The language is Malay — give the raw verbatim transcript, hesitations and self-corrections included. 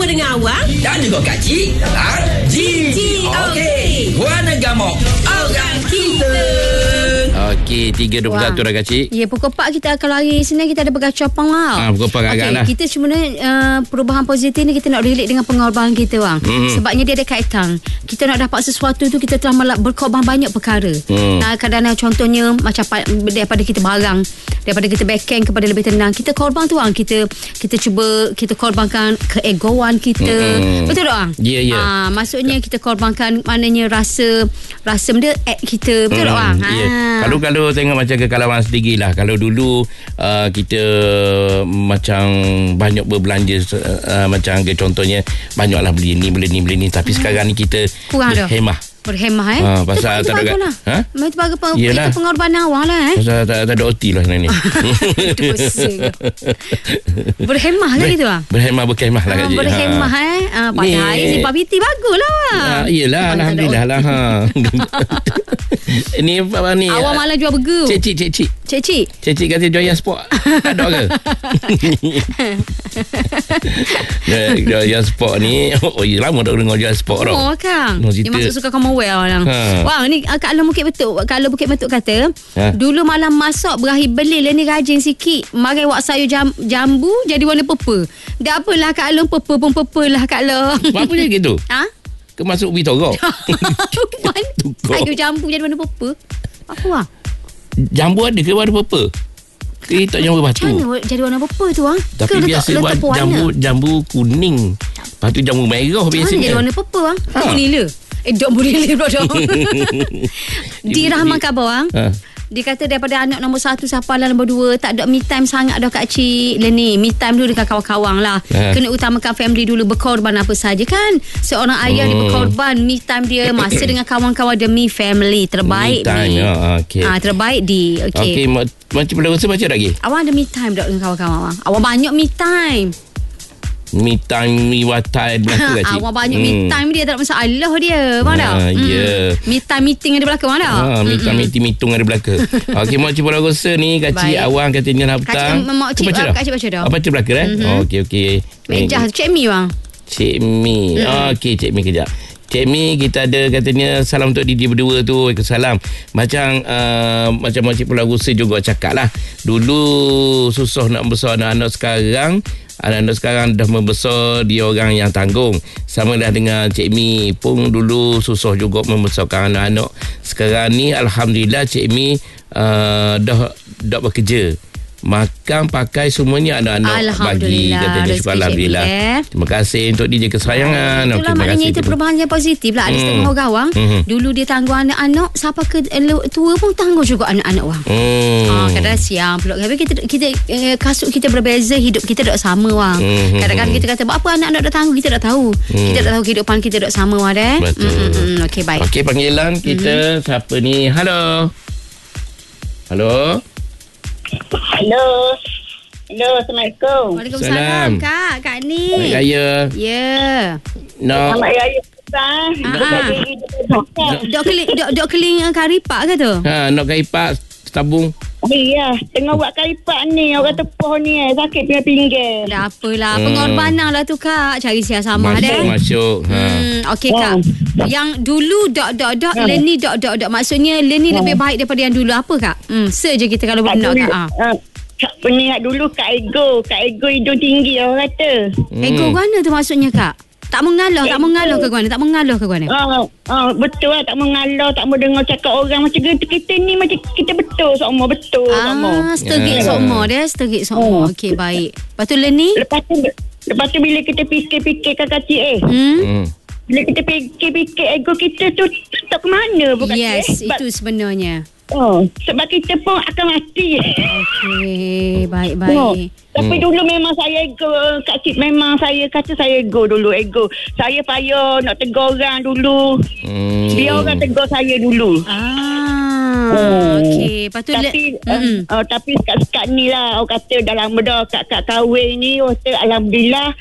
dengan awang dan juga Kak Cik dalam G. Okey, Guana Gamok, orang kita. Okey, tiga dua puluh satu dah Kak Cik. Ya, pukul empat kita akan lari. Sebenarnya kita ada bergacapang lah. Ah, pukul empat agak okay, lah. Kita sebenarnya uh, perubahan positif ni kita nak relate dengan pengorbanan kita bang. Hmm. Sebabnya dia ada kaitan. Kita nak dapat sesuatu tu kita telah melak, berkorban banyak perkara. Hmm. Nah, kadang-kadang contohnya macam daripada kita barang, daripada kita backhand kepada lebih tenang. Kita korban tu bang. Kita kita cuba kita korbankan keegoan kita. Hmm. Betul tak bang? Ya, yeah, ya. Yeah. Ah, maksudnya kita korbankan maknanya rasa rasa benda act kita. Betul hmm. tak bang? Yeah. Ha. Kalau kalau tengok macam kekalawan sendiri lah. Kalau dulu uh, kita macam banyak berbelanja uh, macam contohnya banyaklah beli ni beli ni beli ni. Tapi hmm. sekarang ni kita kurang berhemah. Berhemah eh. Ha, pasal tak ada lah. Ha? Itu bagus peng, itu pengorbanan awang lah eh. Pasal tak, tak ada O T lah sebenarnya. Dosa. Berhemah lah gitu ah. Berhemah berkemah lah Kak Cik. Berhemah ha. eh. Ah, pada hari ni Pabiti baguslah. Ha, iyalah alhamdulillah lah ha. Ini apa ni? Awak malah jual burger. Cik cik cik cik. Cik cik. Cik cik kata jual sport. Ada ke? Jual jual sport ni. Oh, lama dah dengar jual sport dah. Oh kang. Dia masuk suka Commonwealth orang. Ha. Wah, ni Kak Alam Bukit Betuk. Kak Alam Bukit Betuk kata, ha? Dulu malam masuk berakhir beli lah ni rajin sikit. Mari wak sayur jam, jambu jadi warna purple. Dah apalah Kak Alam purple pun purple lah Kak Alam. Apa je gitu? Ha? Ke masuk ubi torok? Sayur jambu jadi warna purple. Apa lah? Jambu ada ke warna purple? Ke tak jambu batu? Macam mana jadi warna purple tu ah? Tapi ke biasa buat jambu jambu kuning. Lepas tu jambu merah biasanya. Macam mana jadi warna purple bang? Ha. Tu nila. Eh dok boleh pula dong. Di Rahman khabar bang. Ha. Dia kata daripada anak nombor satu sampai nombor dua tak ada me time sangat dah Kak Cik Leni. Me time dulu dengan kawan-kawan lah. Ha. Kena utamakan family dulu, berkorban apa saja kan. Seorang ayah hmm. dia berkorban me time dia masa dengan kawan-kawan demi family. Terbaik me time, ni. Oh, okay. Ha, terbaik di. Okey. Okey, macam boleh rasa macam lagi? Awak ada me time tak dengan kawan-kawan awak? Awak banyak me time. Me time, me what time berlaku Kak Cik. Awak banyak hmm. me time dia, tak ada masalah dia. Mana? Ha, ya. Yeah. Hmm. Me time meeting ada belakang mana? Ha, me time meeting meeting ada belakang. Okey, mak cik bola rosa ni Kak Cik awang katanya nak petang. Mak cik baca dah. Kak Cik baca dah. Apa baca belakang eh? Mm-hmm. Okey okey. Meja Cik Mi bang. Cik Mi. Hmm. Okey, Cik Mi kejap. Cik Mi, kita ada katanya salam untuk Didi berdua tu. Waalaikumsalam. Macam uh, macam Makcik Pulau Rusa juga cakap lah. Dulu susah nak besar anak-anak sekarang. Anak-anak sekarang dah membesar, dia orang yang tanggung. Sama dah dengan Cik Mi pun dulu susah juga membesarkan anak-anak. Sekarang ni Alhamdulillah Cik Mi uh, dah, dah bekerja. Makan, pakai semuanya anak-anak bagi. Katanya syukur Alhamdulillah. Terima kasih untuk dia kesayangan. Itulah okay, maknanya itu perubahan yang positif lah. Ada hmm. setengah orang wang. Hmm. Dulu dia tanggung anak-anak, siapa ke tua pun tanggung juga anak-anak wang. Hmm. Ha, kadang-kadang siang pula. Tapi kita, kita eh, kasut kita berbeza, hidup kita tak sama wang. Hmm. Kadang-kadang kita kata, apa anak-anak dah tanggung, kita tak tahu. Hmm. Kita tak tahu kehidupan kita tak sama wang eh. Betul. Hmm. Okey, baik. Okey, panggilan kita hmm. siapa ni? Halo. Halo. Halo. Halo, Assalamualaikum. Waalaikumsalam, Kak. Kak ni. Selamat Raya. Ya. Yeah. No. Selamat Raya, Ustaz. Dok keling, dok dok keling karipak ke tu? Ha, nak karipak tabung. Iya, tengah buat karipak ni. Orang tepuh ni eh. Sakit tengah pinggir. Dah apalah. Pengorbanan lah tu, Kak. Cari siap sama masuk, deh. Masuk, ha. Hmm, okey, Kak. Yang dulu dok dok dok ha. Leni dok dok dok. Maksudnya Leni ha. lebih baik daripada yang dulu. Apa, Kak? Hmm, se je kita kalau benar, Kak. Ha. Ha. Peningat dulu Kak Ego. Kak Ego hidung tinggi orang kata. Hmm. Ego mana tu maksudnya, Kak? Tak mengalah, tak mengalah ke mana? Tak mengalah ke mana? Ah, ah, betul lah, tak mengalah, tak mau dengar cakap orang macam kita, kita ni macam kita betul semua, betul ah, semua. Ah, setegik yeah. semua dia, setegik semua. Oh. Okey, baik. Lepas tu Leni? Lepas tu lepas tu bila kita fikir-fikir kakak cik eh. Hmm. hmm. Bila kita fikir-fikir ego kita tu tak ke mana pun kata. Yes, eh. itu sebenarnya. Oh, sebab kita pun akan mati. Okey, baik-baik. Oh. Tapi hmm. dulu memang saya ego, Kak Cik, memang saya kata saya ego dulu, ego. Saya payah nak tegur orang dulu. Hmm. Biar orang tegur saya dulu. Ah, oh. okey. Lepas tu tapi, le- uh, uh, tapi sekat-sekat ni lah, orang kata dah lama dah Kak-Kak kahwin ni, oh, Alhamdulillah.